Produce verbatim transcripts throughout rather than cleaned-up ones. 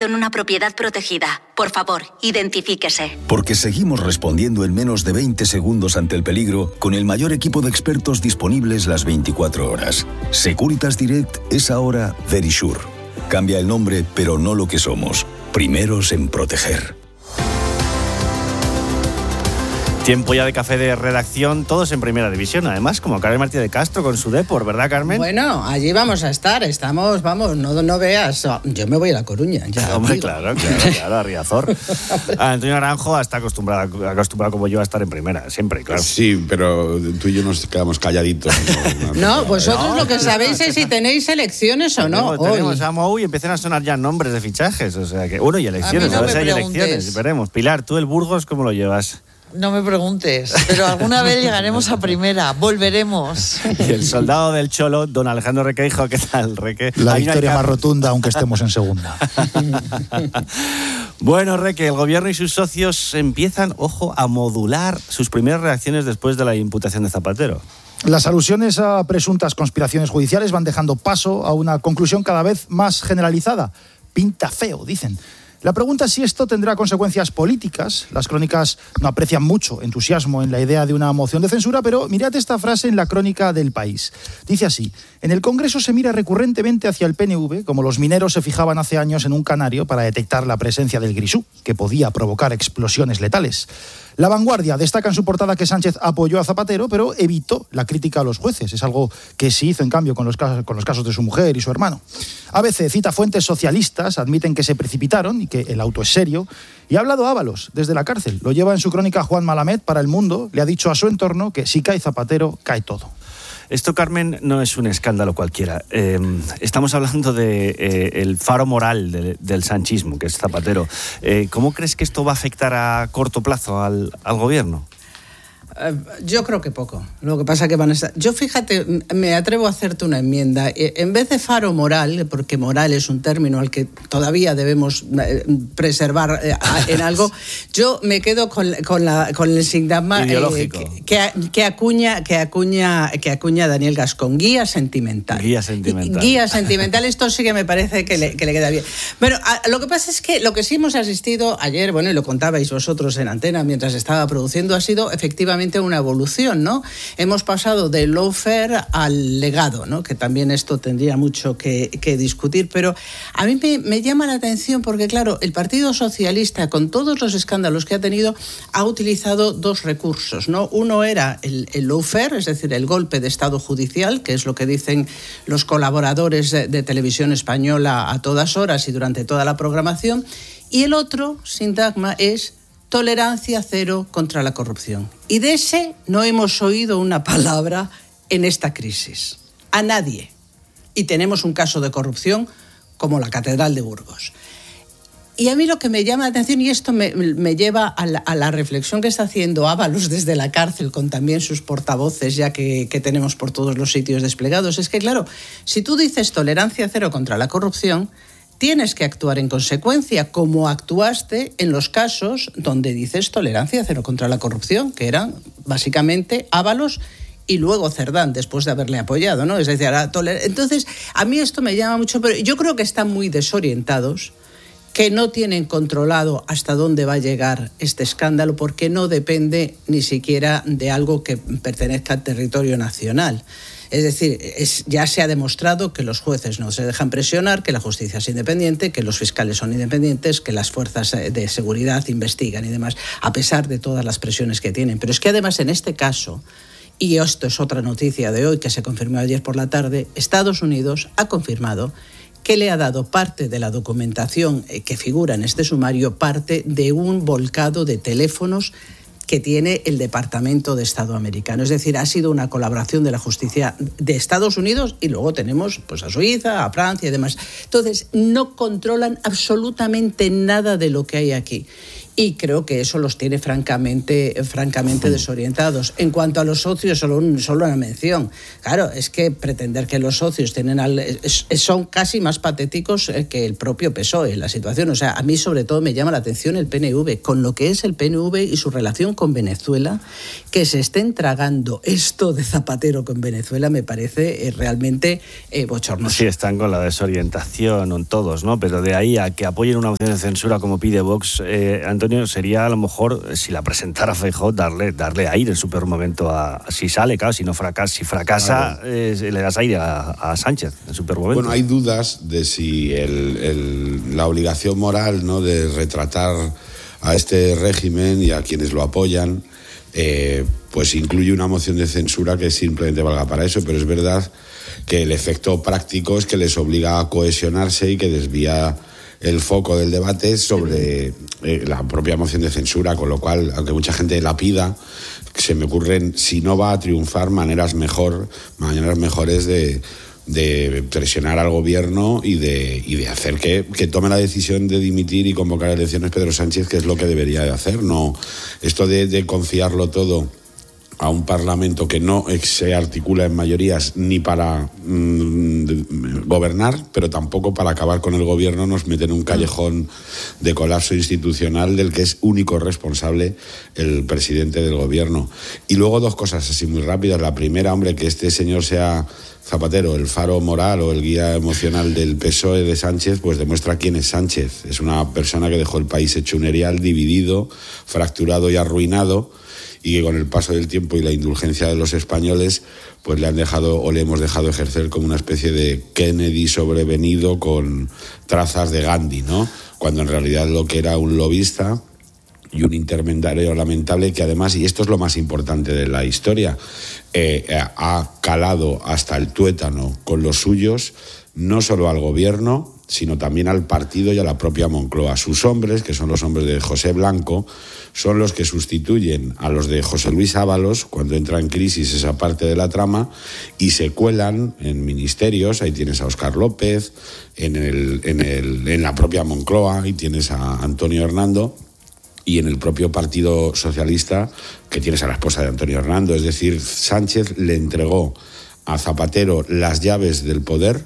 en una propiedad protegida. Por favor, identifíquese. Porque seguimos respondiendo en menos de veinte segundos ante el peligro con el mayor equipo de expertos disponibles las veinticuatro horas. Securitas Direct es ahora Verisure. Cambia el nombre, pero no lo que somos. Primeros en proteger. Tiempo ya de café de redacción, todos en primera división, además, como Carmen Martínez de Castro con su Depor, ¿verdad, Carmen? Bueno, allí vamos a estar, estamos, vamos, no, no veas, yo me voy a La Coruña. Ya, Hombre, claro, claro, claro, a Riazor. Antonio Naranjo está acostumbrado, acostumbrado como yo a estar en primera, siempre, claro. Sí, pero tú y yo nos quedamos calladitos. No, no, vosotros no, lo que sabéis es si tenéis elecciones o no. Tenemos, tenemos a Mou y empiezan a sonar ya nombres de fichajes, o sea que, bueno, y elecciones, a, a ver si hay preguntes. elecciones, veremos. Pilar, tú el Burgos, ¿cómo lo llevas? No me preguntes, pero alguna vez llegaremos a primera, volveremos. Y el soldado del Cholo, don Alejandro Requeijo, ¿qué tal, Reque? La victoria más rotunda, aunque estemos en segunda. Bueno, Reque, el gobierno y sus socios empiezan, ojo, a modular sus primeras reacciones después de la imputación de Zapatero. Las alusiones a presuntas conspiraciones judiciales van dejando paso a una conclusión cada vez más generalizada. Pinta feo, dicen. La pregunta es si esto tendrá consecuencias políticas. Las crónicas no aprecian mucho entusiasmo en la idea de una moción de censura, pero mirad esta frase en la crónica del País. Dice así: en el Congreso se mira recurrentemente hacia el P N V, como los mineros se fijaban hace años en un canario para detectar la presencia del grisú, que podía provocar explosiones letales. La Vanguardia destaca en su portada que Sánchez apoyó a Zapatero, pero evitó la crítica a los jueces. Es algo que sí hizo, en cambio, con los casos, con los casos de su mujer y su hermano. A B C cita fuentes socialistas, admiten que se precipitaron y que el auto es serio. Y ha hablado Ábalos desde la cárcel. Lo lleva en su crónica Juan Malamed para El Mundo. Le ha dicho a su entorno que si cae Zapatero, cae todo. Esto, Carmen, no es un escándalo cualquiera. Eh, estamos hablando de eh, el faro moral de, del sanchismo, que es Zapatero. Eh, ¿Cómo crees que esto va a afectar a corto plazo al, al gobierno? Yo creo que poco. Lo que pasa que van a estar... Yo, fíjate, me atrevo a hacerte una enmienda. En vez de faro moral, porque moral es un término al que todavía debemos preservar en algo, yo me quedo con, con, la, con el sintagma eh, que, que, que, acuña, que, acuña, que acuña Daniel Gascón. Guía sentimental. Guía sentimental. Guía sentimental. Esto sí que me parece que le, que le queda bien. Bueno, a, lo que pasa es que lo que sí hemos asistido ayer, bueno, y lo contabais vosotros en antena mientras estaba produciendo, ha sido efectivamente una evolución, ¿no? Hemos pasado del lawfare al legado, ¿no? Que también esto tendría mucho que, que discutir, pero a mí me, me llama la atención porque, claro, el Partido Socialista, con todos los escándalos que ha tenido, ha utilizado dos recursos, ¿no? Uno era el, el lawfare, es decir, el golpe de Estado judicial, que es lo que dicen los colaboradores de, de Televisión Española a todas horas y durante toda la programación, y el otro, sintagma, es tolerancia cero contra la corrupción. Y de ese no hemos oído una palabra en esta crisis. A nadie. Y tenemos un caso de corrupción como la Catedral de Burgos. Y a mí lo que me llama la atención, y esto me, me lleva a la, a la reflexión que está haciendo Ábalos desde la cárcel, con también sus portavoces ya que, que tenemos por todos los sitios desplegados, es que, claro, si tú dices tolerancia cero contra la corrupción, tienes que actuar en consecuencia, como actuaste en los casos donde dices tolerancia cero contra la corrupción, que eran básicamente Ábalos y luego Cerdán, después de haberle apoyado, ¿no? Es decir, ahora toler... Entonces, a mí esto me llama mucho, pero yo creo que están muy desorientados, que no tienen controlado hasta dónde va a llegar este escándalo, porque no depende ni siquiera de algo que pertenezca al territorio nacional. Es decir, es, ya se ha demostrado que los jueces no se dejan presionar, que la justicia es independiente, que los fiscales son independientes, que las fuerzas de seguridad investigan y demás, a pesar de todas las presiones que tienen. Pero es que además en este caso, y esto es otra noticia de hoy que se confirmó ayer por la tarde, Estados Unidos ha confirmado que le ha dado parte de la documentación que figura en este sumario, parte de un volcado de teléfonos que tiene el Departamento de Estado americano. Es decir, ha sido una colaboración de la justicia de Estados Unidos y luego tenemos pues, a Suiza, a Francia y demás. Entonces, no controlan absolutamente nada de lo que hay aquí. y creo que eso los tiene francamente, francamente desorientados. En cuanto a los socios, solo, un, solo una mención. Claro, es que pretender que los socios tienen al, es, son casi más patéticos que el propio P S O E en la situación. O sea, a mí sobre todo me llama la atención el P N V, con lo que es el P N V y su relación con Venezuela, que se estén tragando esto de Zapatero con Venezuela me parece eh, realmente eh, bochornoso. Sí, están con la desorientación en todos, ¿no? Pero de ahí a que apoyen una moción de censura como pide Vox, eh, Antonio, sería a lo mejor, si la presentara Feijóo, darle, darle aire en su peor momento a, si sale, claro, si no fracasa, si fracasa, claro. eh, le das aire a, a Sánchez en su peor momento. Bueno, hay dudas de si el, el, la obligación moral, ¿no?, de retratar a este régimen y a quienes lo apoyan, eh, pues incluye una moción de censura que simplemente valga para eso, pero es verdad que el efecto práctico es que les obliga a cohesionarse y que desvía el foco del debate sobre eh, la propia moción de censura, con lo cual, aunque mucha gente la pida, se me ocurren, si no va a triunfar, maneras mejor, maneras mejores de, de presionar al gobierno y de, y de hacer que, que tome la decisión de dimitir y convocar elecciones Pedro Sánchez, que es lo que debería de hacer. No, esto de, de confiarlo todo a un Parlamento que no se articula en mayorías ni para mmm, gobernar, pero tampoco para acabar con el gobierno, nos mete en un callejón de colapso institucional del que es único responsable el presidente del gobierno. Y luego dos cosas así muy rápidas. La primera, hombre, que este señor sea Zapatero, el faro moral o el guía emocional del P S O E de Sánchez, pues demuestra quién es Sánchez. Es una persona que dejó el país hecho un erial, dividido, fracturado y arruinado, y que con el paso del tiempo y la indulgencia de los españoles, pues le han dejado o le hemos dejado ejercer como una especie de Kennedy sobrevenido con trazas de Gandhi, ¿no? Cuando en realidad lo que era un lobista y un intermediario lamentable que además, y esto es lo más importante de la historia, eh, ha calado hasta el tuétano con los suyos, no solo al gobierno, sino también al partido y a la propia Moncloa. Sus hombres, que son los hombres de José Blanco, son los que sustituyen a los de José Luis Ábalos cuando entra en crisis esa parte de la trama y se cuelan en ministerios. Ahí tienes a Óscar López, en, el, en, el, en la propia Moncloa, ahí tienes a Antonio Hernando, y en el propio Partido Socialista, que tienes a la esposa de Antonio Hernando. Es decir, Sánchez le entregó a Zapatero las llaves del poder.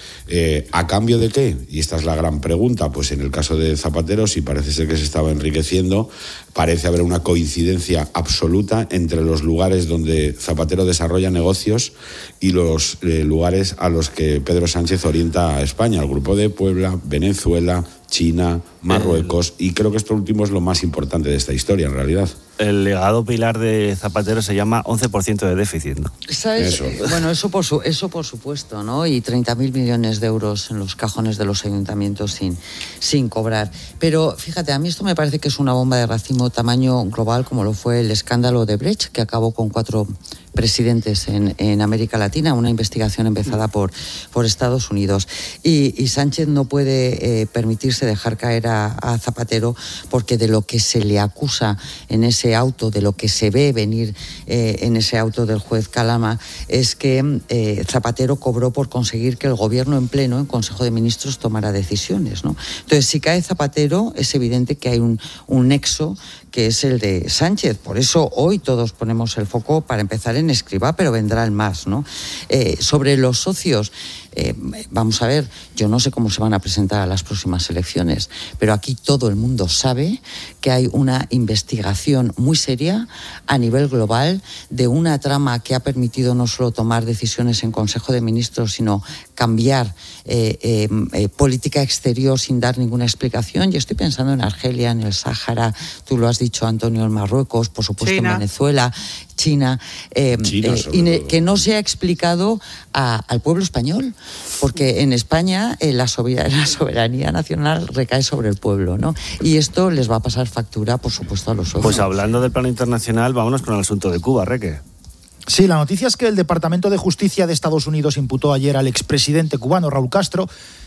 Eh, ¿A cambio de qué? Y esta es la gran pregunta. Pues en el caso de Zapatero, si parece ser que se estaba enriqueciendo, parece haber una coincidencia absoluta entre los lugares donde Zapatero desarrolla negocios y los eh, lugares a los que Pedro Sánchez orienta a España, el Grupo de Puebla, Venezuela, China, Marruecos, y creo que esto último es lo más importante de esta historia, en realidad. El legado pilar de Zapatero se llama once por ciento de déficit, ¿no? ¿Sabes? Eso. Bueno, eso por, su, eso por supuesto, ¿no? Y treinta mil millones de euros en los cajones de los ayuntamientos sin, sin cobrar. Pero fíjate, a mí esto me parece que es una bomba de racimo tamaño global, como lo fue el escándalo de Brecht, que acabó con cuatro presidentes en, en América Latina, una investigación empezada por, por Estados Unidos. Y, y Sánchez no puede eh, permitirse dejar caer a, a Zapatero, porque de lo que se le acusa en ese auto, de lo que se ve venir eh, en ese auto del juez Calama, es que eh, Zapatero cobró por conseguir que el gobierno en pleno, en Consejo de Ministros, tomara decisiones, ¿no? Entonces, si cae Zapatero, es evidente que hay un, un nexo que es el de Sánchez. Por eso hoy todos ponemos el foco para empezar en Escrivá, pero vendrá el más, ¿no? Eh, sobre los socios, eh, vamos a ver, yo no sé cómo se van a presentar a las próximas elecciones, pero aquí todo el mundo sabe que hay una investigación muy seria a nivel global de una trama que ha permitido no solo tomar decisiones en Consejo de Ministros, sino cambiar eh, eh, eh, política exterior sin dar ninguna explicación. Yo estoy pensando en Argelia, en el Sáhara, tú lo has dicho, Antonio, en Marruecos, por supuesto China. En Venezuela, China, eh, China eh, y ne- que no se ha explicado a, al pueblo español, porque en España eh, la, soberanía, la soberanía nacional recae sobre el pueblo, ¿no? Y esto les va a pasar factura, por supuesto, a los socios. Pues hablando del plano internacional, vámonos con el asunto de Cuba, Reque. Sí, la noticia es que el Departamento de Justicia de Estados Unidos imputó ayer al expresidente cubano Raúl Castro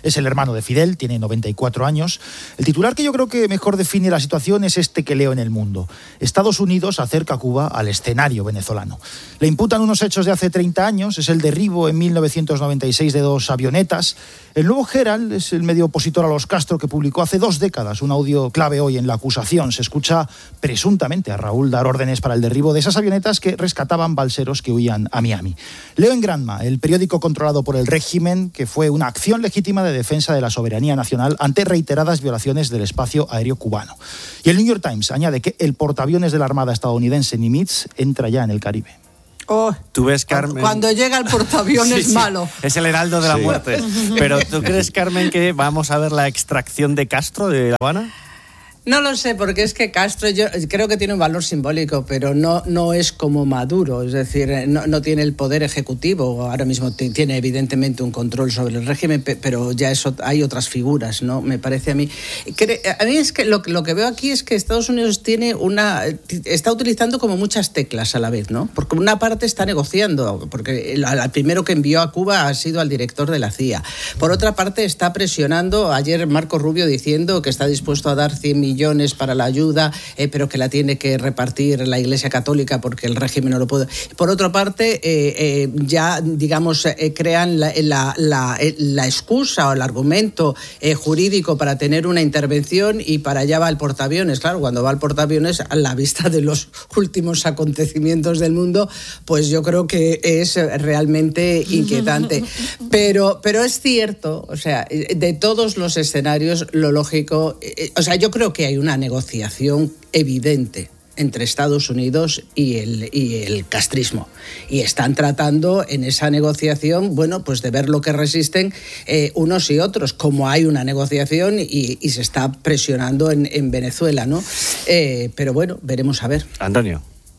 Es el hermano de Fidel, tiene noventa y cuatro años. El titular que yo creo que mejor define la situación es este que leo en El Mundo. Estados Unidos acerca a Cuba al escenario venezolano. Le imputan unos hechos de hace treinta años, es el derribo en mil novecientos noventa y seis de dos avionetas. El nuevo Herald es el medio opositor a los Castro que publicó hace dos décadas un audio clave hoy en la acusación. Se escucha presuntamente a Raúl dar órdenes para el derribo de esas avionetas que rescataban balseros que huían a Miami. Leo en Granma, el periódico controlado por el régimen, que fue una acción legítima de defensa de la soberanía nacional ante reiteradas violaciones del espacio aéreo cubano. Y el New York Times añade que el portaaviones de la Armada estadounidense Nimitz entra ya en el Caribe. Oh, ¿Tú ves, Carmen? Cuando llega el portaaviones sí, sí, malo. Es el heraldo de la Sí. muerte. Pero ¿tú crees, Carmen, que vamos a ver la extracción de Castro de La Habana? No lo sé, porque es que Castro yo creo que tiene un valor simbólico, pero no, no es como Maduro, es decir, no, no tiene el poder ejecutivo, ahora mismo t- tiene evidentemente un control sobre el régimen, pe- pero ya eso, hay otras figuras, ¿no? Me parece a mí. Cre- a mí es que lo, lo que veo aquí es que Estados Unidos tiene una está utilizando como muchas teclas a la vez, ¿no? Porque una parte está negociando, porque el, el primero que envió a Cuba ha sido al director de la C I A. Por otra parte está presionando, ayer Marco Rubio diciendo que está dispuesto a dar cien millones para la ayuda, eh, pero que la tiene que repartir la Iglesia Católica porque el régimen no lo puede. Por otra parte, eh, eh, ya, digamos, eh, crean la, la, la, la excusa o el argumento eh, jurídico para tener una intervención y para allá va el portaaviones. Claro, cuando va el portaaviones, a la vista de los últimos acontecimientos del mundo, pues yo creo que es realmente inquietante. Pero, pero es cierto, o sea, de todos los escenarios, lo lógico, eh, o sea, yo creo que hay una negociación evidente entre Estados Unidos y el, y el castrismo. Y están tratando en esa negociación, bueno, pues de ver lo que resisten eh, unos y otros, como hay una negociación y, y se está presionando en, en Venezuela, ¿no? Eh, pero bueno, veremos a ver. Antonio.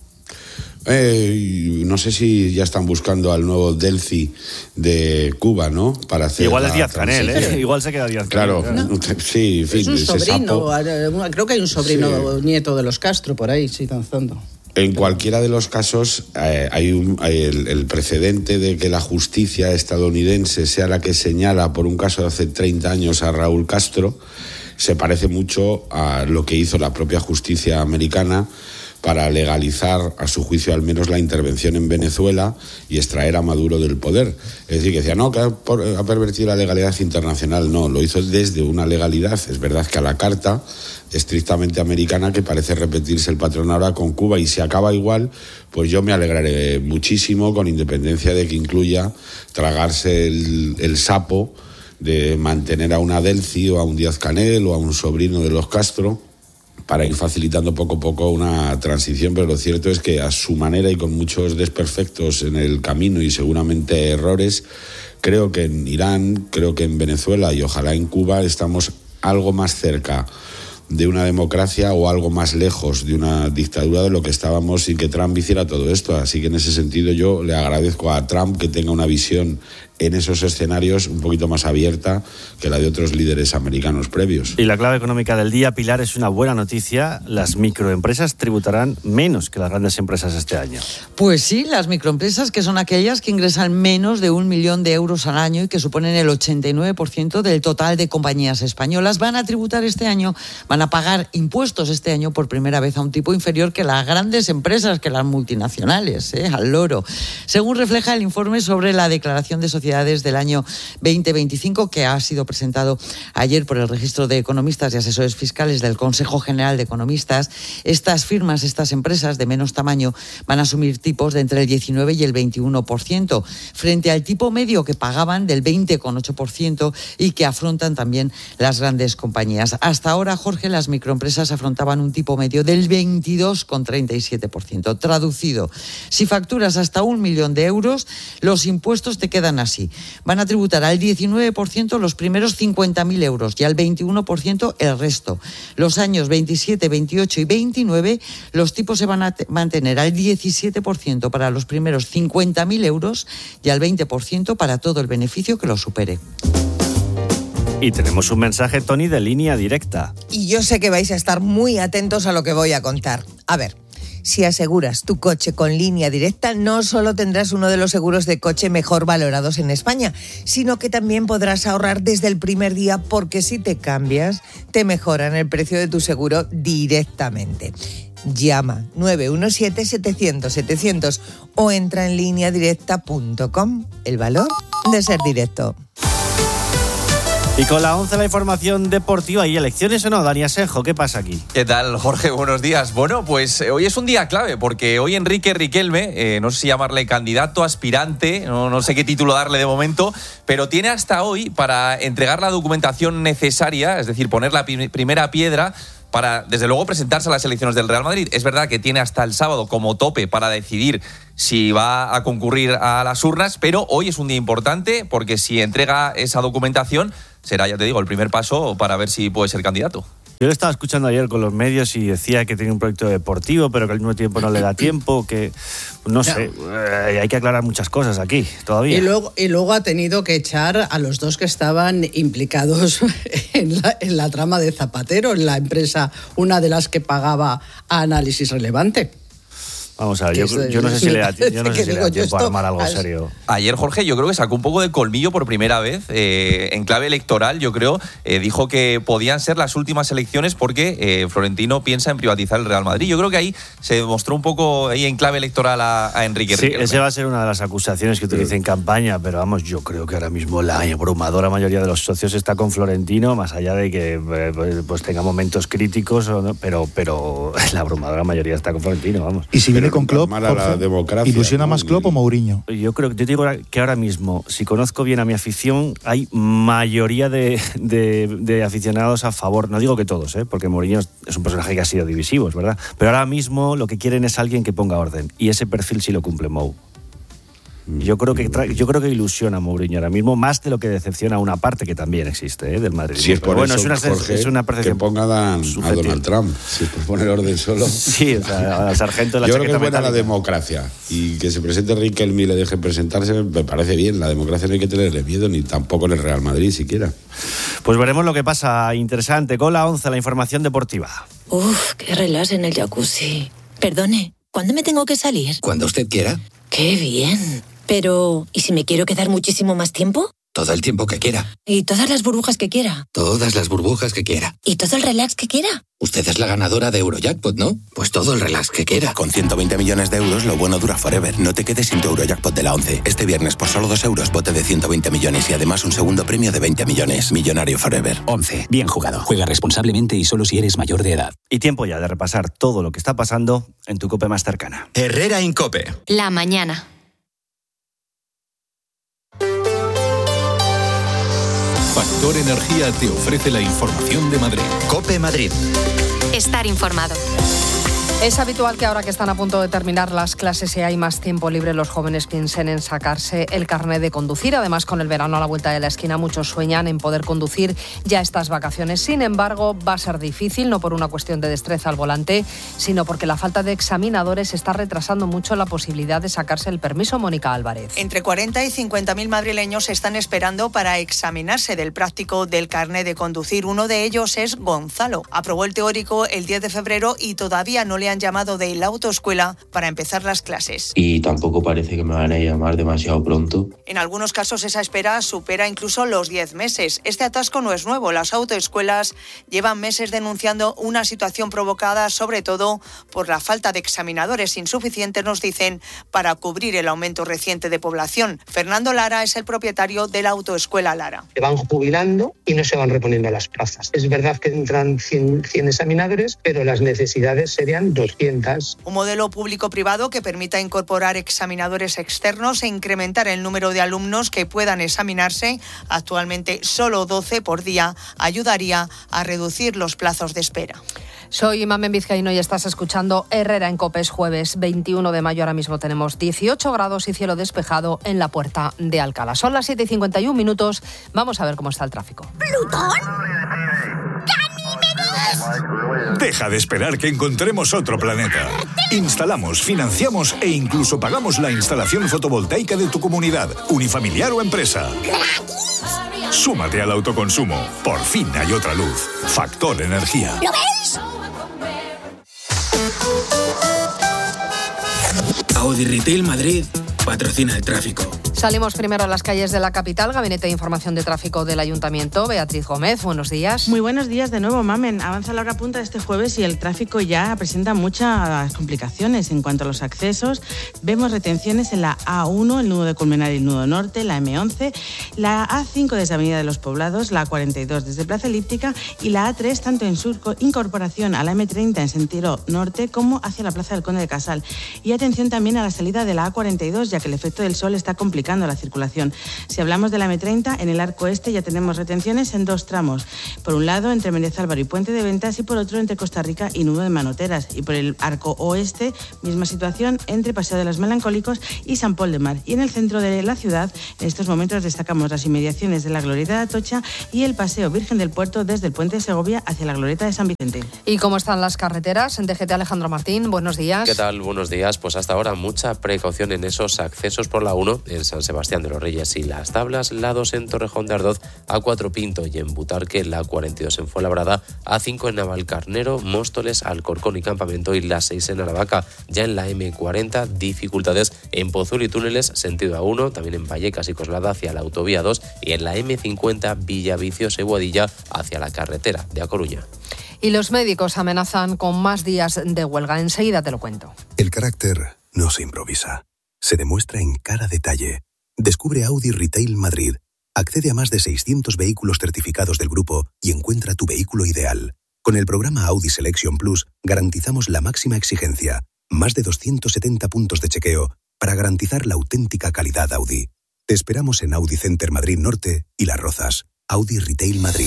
Eh, no sé si ya están buscando al nuevo Delcy de Cuba, ¿no? Para hacer Igual es la Díaz Canel, ¿eh? Igual se queda Díaz Claro, Canel. no. sí, en fin, Es un ese sobrino, sapo. creo que hay un sobrino Sí. nieto de los Castro por ahí, sí, danzando. En cualquiera de los casos eh, hay, un, hay el, el precedente de que la justicia estadounidense sea la que señala por un caso de hace treinta años a Raúl Castro, se parece mucho a lo que hizo la propia justicia americana para legalizar, a su juicio al menos, la intervención en Venezuela y extraer a Maduro del poder. Es decir, que decía, no, que ha, por, ha pervertido la legalidad internacional. No, lo hizo desde una legalidad, es verdad que a la carta, estrictamente americana, que parece repetirse el patrón ahora con Cuba, y si acaba igual, pues yo me alegraré muchísimo, con independencia de que incluya tragarse el, el sapo de mantener a una Delcy o a un Díaz Canel o a un sobrino de los Castro, para ir facilitando poco a poco una transición, pero lo cierto es que a su manera y con muchos desperfectos en el camino y seguramente errores, creo que en Irán, creo que en Venezuela y ojalá en Cuba estamos algo más cerca de una democracia o algo más lejos de una dictadura de lo que estábamos sin que Trump hiciera todo esto. Así que en ese sentido yo le agradezco a Trump que tenga una visión en esos escenarios un poquito más abierta que la de otros líderes americanos previos. Y la clave económica del día, Pilar, es una buena noticia. Las microempresas tributarán menos que las grandes empresas este año. Pues sí, las microempresas, que son aquellas que ingresan menos de un millón de euros al año y que suponen el ochenta y nueve por ciento del total de compañías españolas, van a tributar este año, van a pagar impuestos este año por primera vez a un tipo inferior que las grandes empresas, que las multinacionales, ¿eh? Al loro. Según refleja el informe sobre la declaración de sociedades del año veinte veinticinco, que ha sido presentado ayer por el Registro de Economistas y Asesores Fiscales del Consejo General de Economistas, estas firmas, estas empresas de menos tamaño, van a asumir tipos de entre el diecinueve y el veintiuno por ciento, frente al tipo medio que pagaban del veinte coma ocho por ciento y que afrontan también las grandes compañías. Hasta ahora, Jorge, las microempresas afrontaban un tipo medio del veintidós coma treinta y siete por ciento. Traducido, si facturas hasta un millón de euros, los impuestos te quedan así. Van a tributar al diecinueve por ciento los primeros cincuenta mil euros y al veintiuno por ciento el resto. Los años veintisiete, veintiocho y veintinueve, los tipos se van a te- mantener al diecisiete por ciento para los primeros cincuenta mil euros y al veinte por ciento para todo el beneficio que lo supere. Y tenemos un mensaje, Tony, de línea directa. Y yo sé que vais a estar muy atentos a lo que voy a contar. A ver, Si aseguras tu coche con Línea Directa, no solo tendrás uno de los seguros de coche mejor valorados en España, sino que también podrás ahorrar desde el primer día, porque si te cambias, te mejoran el precio de tu seguro directamente. Llama nueve uno siete, setecientos, setecientos o entra en línea directa punto com. El valor de ser directo. Y con la once la información deportiva. ¿Y elecciones o no, Dani Asenjo? ¿Qué pasa aquí? ¿Qué tal, Jorge? Buenos días. Bueno, pues eh, hoy es un día clave, porque hoy Enrique Riquelme, eh, no sé si llamarle candidato, aspirante, no, no sé qué título darle de momento, pero tiene hasta hoy para entregar la documentación necesaria, es decir, poner la pi- primera piedra para, desde luego, presentarse a las elecciones del Real Madrid. Es verdad que tiene hasta el sábado como tope para decidir si va a concurrir a las urnas, pero hoy es un día importante, porque si entrega esa documentación será, ya te digo, el primer paso para ver si puede ser candidato. Yo lo estaba escuchando ayer con los medios y decía que tenía un proyecto deportivo, pero que al mismo tiempo no le da tiempo, que no sé, eh, hay que aclarar muchas cosas aquí todavía. Y luego, y luego ha tenido que echar a los dos que estaban implicados en la, en la trama de Zapatero, en la empresa, una de las que pagaba a Análisis Relevante. Vamos a ver, yo, yo no sé si le da, yo no sé si le da tiempo a armar algo as... serio. Ayer, Jorge, yo creo que sacó un poco de colmillo por primera vez, eh, en clave electoral, yo creo. Eh, dijo que podían ser las últimas elecciones porque eh, Florentino piensa en privatizar el Real Madrid. Yo creo que ahí se demostró un poco ahí en clave electoral a, a Enrique Sí, Riquelme. esa va a ser una de las acusaciones que utiliza en campaña, pero vamos, yo creo que ahora mismo la abrumadora mayoría de los socios está con Florentino, más allá de que eh, pues tenga momentos críticos, o no, pero, pero la abrumadora mayoría está con Florentino, vamos. Y si viene con Klopp, la democracia, ¿ilusiona ¿no? más Klopp o Mourinho? Yo creo, yo te digo que ahora mismo, si conozco bien a mi afición, hay mayoría de, de, de aficionados a favor. No digo que todos, ¿eh? Porque Mourinho es un personaje que ha sido divisivo, es verdad. Pero ahora mismo lo que quieren es alguien que ponga orden. Y ese perfil sí lo cumple Mou. Yo creo que tra- yo creo que ilusiona a Mourinho ahora mismo, más de lo que decepciona a una parte que también existe, ¿eh? Del Madrid. Si es por bueno, eso, es una, Jorge, es una percepción que ponga Dan, a subjetiva. Donald Trump, si es por poner orden solo. Sí, o sea, al sargento de la Yo creo que chaqueta es buena la metálica. democracia, y que se presente Riquelme y le deje presentarse me parece bien. La democracia no hay que tenerle miedo, ni tampoco en el Real Madrid siquiera. Pues veremos lo que pasa. Interesante. Con la once, la información deportiva. Uf, qué relax en el jacuzzi. Perdone, ¿cuándo me tengo que salir? Cuando usted quiera. ¡Qué bien! Pero, ¿y si me quiero quedar muchísimo más tiempo? Todo el tiempo que quiera. ¿Y todas las burbujas que quiera? Todas las burbujas que quiera. ¿Y todo el relax que quiera? Usted es la ganadora de Eurojackpot, ¿no? Pues todo el relax que quiera. Con ciento veinte millones de euros, lo bueno dura forever. No te quedes sin tu Eurojackpot de la once. Este viernes, por solo dos euros, bote de ciento veinte millones y además un segundo premio de veinte millones. Millonario forever. once. Bien jugado. Juega responsablemente y solo si eres mayor de edad. Y tiempo ya de repasar todo lo que está pasando en tu COPE más cercana. Herrera Incope. La mañana. Factor Energía te ofrece la información de Madrid. COPE Madrid. Estar informado. Es habitual que ahora que están a punto de terminar las clases y hay más tiempo libre, los jóvenes piensen en sacarse el carnet de conducir. Además, con el verano a la vuelta de la esquina, muchos sueñan en poder conducir ya estas vacaciones. Sin embargo, va a ser difícil, no por una cuestión de destreza al volante, sino porque la falta de examinadores está retrasando mucho la posibilidad de sacarse el permiso. Mónica Álvarez. Entre cuarenta y cincuenta mil madrileños están esperando para examinarse del práctico del carnet de conducir. Uno de ellos es Gonzalo. Aprobó el teórico el diez de febrero y todavía no le han llamado de la autoescuela para empezar las clases. Y tampoco parece que me van a llamar demasiado pronto. En algunos casos esa espera supera incluso los diez meses. Este atasco no es nuevo. Las autoescuelas llevan meses denunciando una situación provocada sobre todo por la falta de examinadores insuficientes, nos dicen, para cubrir el aumento reciente de población. Fernando Lara es el propietario de la autoescuela Lara. Se van jubilando y no se van reponiendo las plazas. Es verdad que entran cien, cien examinadores, pero las necesidades serían doscientas. Un modelo público-privado que permita incorporar examinadores externos e incrementar el número de alumnos que puedan examinarse, actualmente solo doce por día, ayudaría a reducir los plazos de espera. Soy Mamen Vizcaíno y estás escuchando Herrera en COPE. Es jueves veintiuno de mayo, ahora mismo tenemos dieciocho grados y cielo despejado en la Puerta de Alcalá. Son las siete y cincuenta y un minutos, vamos a ver cómo está el tráfico. ¿Plutón? Deja de esperar que encontremos otro planeta. Instalamos, financiamos e incluso pagamos la instalación fotovoltaica de tu comunidad, unifamiliar o empresa. Súmate al autoconsumo. Por fin hay otra luz. Factor Energía. ¿Lo veis? Audi Retail Madrid patrocina el tráfico. Salimos primero a las calles de la capital. Gabinete de Información de Tráfico del Ayuntamiento. Beatriz Gómez, buenos días. Muy buenos días de nuevo, Mamen. Avanza la hora punta de este jueves y el tráfico ya presenta muchas complicaciones en cuanto a los accesos. Vemos retenciones en la A uno, el nudo de Colmenar y el nudo norte, la eme once, la A cinco desde Avenida de los Poblados, la A cuarenta y dos desde Plaza Elíptica y la A tres tanto en su incorporación a la eme treinta en sentido norte como hacia la Plaza del Conde de Casal. Y atención también a la salida de la A cuarenta y dos, ya que el efecto del sol está complicando la circulación. Si hablamos de la eme treinta, en el arco este ya tenemos retenciones en dos tramos. Por un lado, entre Méndez Álvaro y Puente de Ventas, y por otro, entre Costa Rica y Nudo de Manoteras. Y por el arco oeste, misma situación entre Paseo de los Melancólicos y San Pol de Mar. Y en el centro de la ciudad, en estos momentos destacamos las inmediaciones de la Glorieta de Atocha y el Paseo Virgen del Puerto desde el Puente de Segovia hacia la Glorieta de San Vicente. ¿Y cómo están las carreteras? En D G T, Alejandro Martín, buenos días. ¿Qué tal? Buenos días. Pues hasta ahora mucha precaución en esos accesos por la uno en San Sebastián de los Reyes y Las Tablas, la dos en Torrejón de Ardoz, A cuatro Pinto y en Butarque, la cuarenta y dos en Fuenlabrada, A cinco en Navalcarnero, Móstoles, Alcorcón y Campamento y la seis en Aravaca. Ya en la eme cuarenta, dificultades en Pozuelo y túneles, sentido A uno, también en Vallecas y Coslada hacia la autovía dos y en la eme cincuenta, Villaviciosa y Boadilla hacia la carretera de A Coruña. Y los médicos amenazan con más días de huelga. Enseguida te lo cuento. El carácter no se improvisa, se demuestra en cada detalle. Descubre Audi Retail Madrid. Accede a más de seiscientos vehículos certificados del grupo y encuentra tu vehículo ideal. Con el programa Audi Selection Plus garantizamos la máxima exigencia, más de doscientos setenta puntos de chequeo para garantizar la auténtica calidad Audi. Te esperamos en Audi Center Madrid Norte y Las Rozas. Audi Retail Madrid.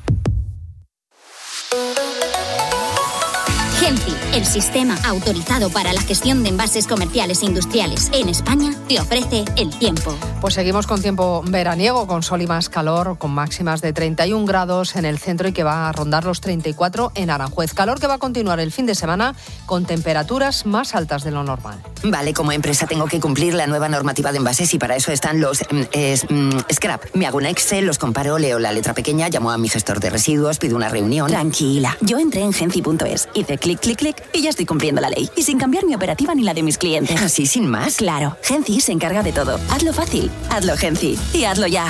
Genci, el sistema autorizado para la gestión de envases comerciales e industriales en España, te ofrece el tiempo. Pues seguimos con tiempo veraniego, con sol y más calor, con máximas de treinta y un grados en el centro y que va a rondar los treinta y cuatro en Aranjuez. Calor que va a continuar el fin de semana con temperaturas más altas de lo normal. Vale, como empresa tengo que cumplir la nueva normativa de envases y para eso están los eh, mm, scrap. Me hago un Excel, los comparo, leo la letra pequeña, llamo a mi gestor de residuos, pido una reunión. Tranquila, yo entré en genci punto es, hice clic, clic, clic y ya estoy cumpliendo la ley. Y sin cambiar mi operativa ni la de mis clientes. ¿Así sin más? Claro, Genci se encarga de todo. Hazlo fácil, hazlo Genci y hazlo ya.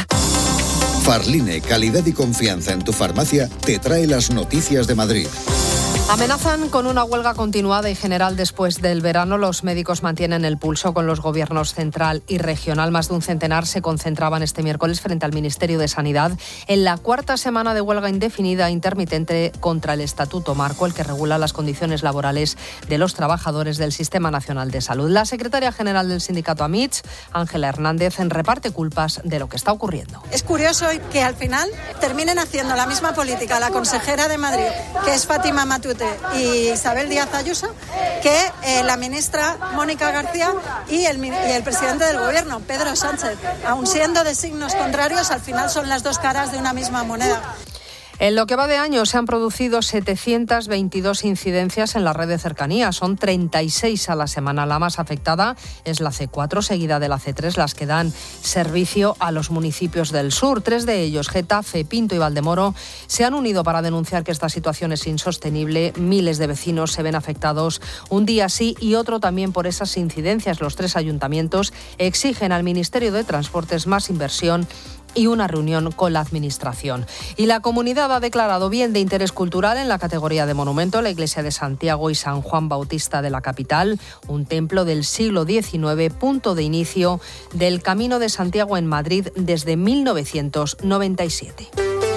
Farline, calidad y confianza en tu farmacia, te trae las noticias de Madrid. Amenazan con una huelga continuada y general después del verano. Los médicos mantienen el pulso con los gobiernos central y regional. Más de un centenar se concentraban este miércoles frente al Ministerio de Sanidad en la cuarta semana de huelga indefinida intermitente contra el Estatuto Marco, el que regula las condiciones laborales de los trabajadores del Sistema Nacional de Salud. La secretaria general del sindicato AMITS, Ángela Hernández, reparte culpas de lo que está ocurriendo. Es curioso que al final terminen haciendo la misma política la consejera de Madrid, que es Fátima Matute, y Isabel Díaz Ayuso, que eh, la ministra Mónica García y el, y el presidente del gobierno, Pedro Sánchez. Aun siendo de signos contrarios, al final son las dos caras de una misma moneda. En lo que va de año se han producido setecientas veintidós incidencias en la red de cercanías. Son treinta y seis a la semana. La más afectada es la ce cuatro, seguida de la ce tres, las que dan servicio a los municipios del sur. Tres de ellos, Getafe, Pinto y Valdemoro, se han unido para denunciar que esta situación es insostenible. Miles de vecinos se ven afectados un día sí y otro también por esas incidencias. Los tres ayuntamientos exigen al Ministerio de Transportes más inversión y una reunión con la Administración. Y la comunidad ha declarado bien de interés cultural en la categoría de monumento la iglesia de Santiago y San Juan Bautista de la capital, un templo del siglo diecinueve, punto de inicio del Camino de Santiago en Madrid desde mil novecientos noventa y siete.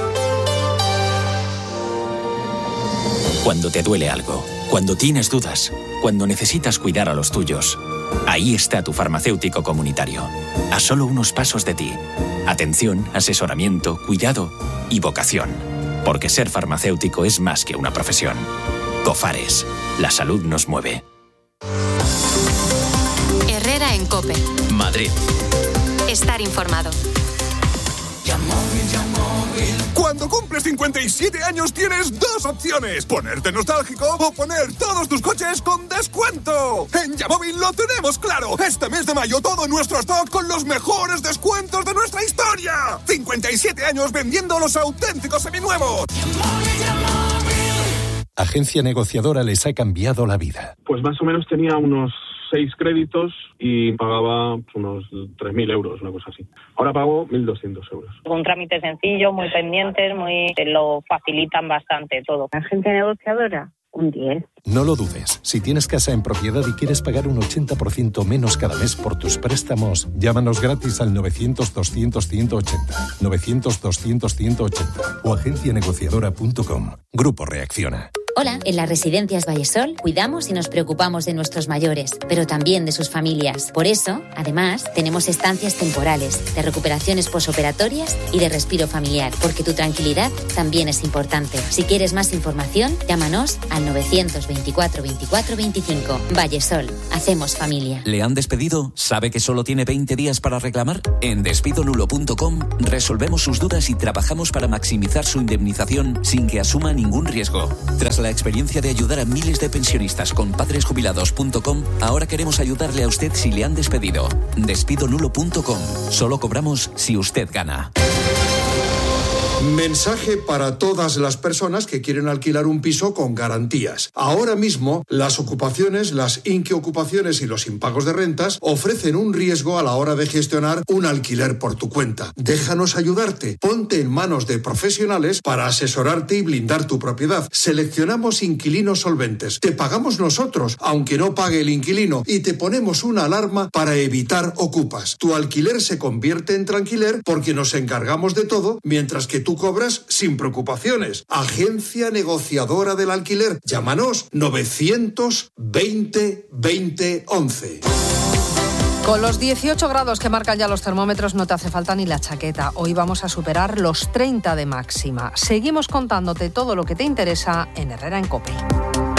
Cuando te duele algo, cuando tienes dudas, cuando necesitas cuidar a los tuyos, ahí está tu farmacéutico comunitario, a solo unos pasos de ti. Atención, asesoramiento, cuidado y vocación. Porque ser farmacéutico es más que una profesión. Cofares, la salud nos mueve. Herrera en COPE. Madrid. Estar informado. Cuando cumples cincuenta y siete años tienes dos opciones: ponerte nostálgico o poner todos tus coches con descuento. En Yamóvil lo tenemos claro. Este mes de mayo todo nuestro stock con los mejores descuentos de nuestra historia. cincuenta y siete años vendiendo los auténticos seminuevos. Agencia negociadora les ha cambiado la vida. Pues más o menos tenía unos seis créditos y pagaba unos tres mil euros, una cosa así. Ahora pago mil doscientos euros. Un trámite sencillo, muy pendientes, muy te lo facilitan bastante todo. La gente negociadora, un diez. No lo dudes. Si tienes casa en propiedad y quieres pagar un ochenta por ciento menos cada mes por tus préstamos, llámanos gratis al novecientos, doscientos, ciento ochenta. novecientos, doscientos, ciento ochenta o agencia negociadora punto com. Grupo Reacciona. Hola, en las Residencias Vallesol cuidamos y nos preocupamos de nuestros mayores, pero también de sus familias. Por eso, además, tenemos estancias temporales, de recuperaciones posoperatorias y de respiro familiar, porque tu tranquilidad también es importante. Si quieres más información, llámanos al novecientos veinticuatro veinticuatro veinticinco. Vallesol, hacemos familia. ¿Le han despedido? ¿Sabe que solo tiene veinte días para reclamar? En despido nulo punto com resolvemos sus dudas y trabajamos para maximizar su indemnización sin que asuma ningún riesgo. Tras la experiencia de ayudar a miles de pensionistas con padres jubilados punto com, ahora queremos ayudarle a usted si le han despedido. despido nulo punto com. Solo cobramos si usted gana. Mensaje para todas las personas que quieren alquilar un piso con garantías. Ahora mismo, las ocupaciones, las inquiocupaciones y los impagos de rentas ofrecen un riesgo a la hora de gestionar un alquiler por tu cuenta. Déjanos ayudarte. Ponte en manos de profesionales para asesorarte y blindar tu propiedad. Seleccionamos inquilinos solventes. Te pagamos nosotros, aunque no pague el inquilino, y te ponemos una alarma para evitar ocupas. Tu alquiler se convierte en tranquiler porque nos encargamos de todo, mientras que tú Tú cobras sin preocupaciones. Agencia negociadora del alquiler. Llámanos novecientos veinte veinte once. Con los dieciocho grados que marcan ya los termómetros no te hace falta ni la chaqueta. Hoy vamos a superar los treinta de máxima. Seguimos contándote todo lo que te interesa en Herrera en COPE.